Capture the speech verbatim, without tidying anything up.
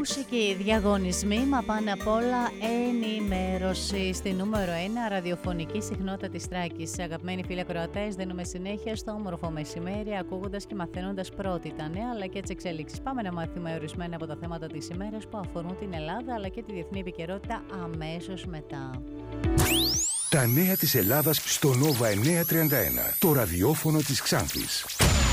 Μουσική, διαγωνισμοί, μα πάνω απ' όλα ενημέρωση. Στη νούμερο ένα, ραδιοφωνική συχνότητα της Τράκης. Αγαπημένοι φίλοι ακροατές, δίνουμε συνέχεια στο όμορφο μεσημέρι, ακούγοντας και μαθαίνοντας πρώτη τα νέα αλλά και τις εξελίξεις. Πάμε να μάθουμε ορισμένα από τα θέματα της ημέρας που αφορούν την Ελλάδα αλλά και τη διεθνή επικαιρότητα αμέσως μετά. Τα νέα της Ελλάδας στο Nova εννιακόσια τριάντα ένα, το ραδιόφωνο της Ξάνθης.